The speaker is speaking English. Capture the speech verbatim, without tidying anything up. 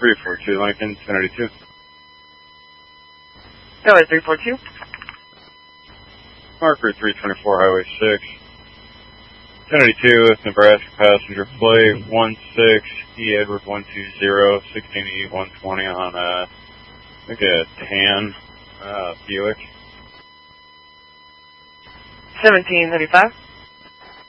three four two Lincoln, ten eighty-two. Go ahead, three four two. Marker three twenty-four, Highway six. ten eighty-two, Nebraska passenger plate one six E Edward one two zero, sixteen E one twenty on a, I think a tan uh, Buick. seventeen thirty-five.